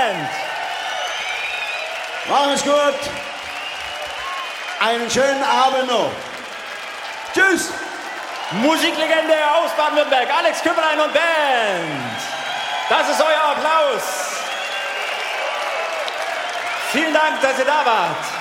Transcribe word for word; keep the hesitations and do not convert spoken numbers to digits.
Band. Machen es gut. Einen schönen Abend noch. Tschüss. Musiklegende aus Baden-Württemberg, Alex Küpperlein und Band. Das ist euer Applaus. Vielen Dank, dass ihr da wart.